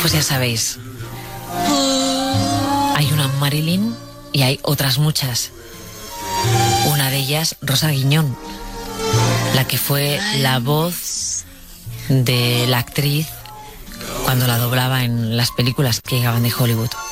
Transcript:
Pues ya sabéis, hay una Marilyn y hay otras muchas. Una de ellas, Rosa Guiñón, la que fue la voz de la actriz cuando la doblaba en las películas que llegaban de Hollywood.